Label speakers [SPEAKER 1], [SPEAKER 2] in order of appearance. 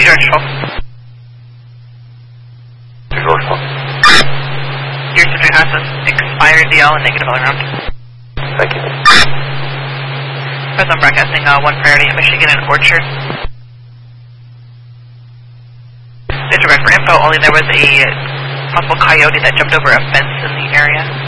[SPEAKER 1] George 12.
[SPEAKER 2] George 12.
[SPEAKER 1] Your subject has an expired DL and negative all around.
[SPEAKER 2] Thank you.
[SPEAKER 1] Present broadcasting 1 priority, Michigan and Orchard. Disregard for info, only there was a possible coyote that jumped over a fence in the area.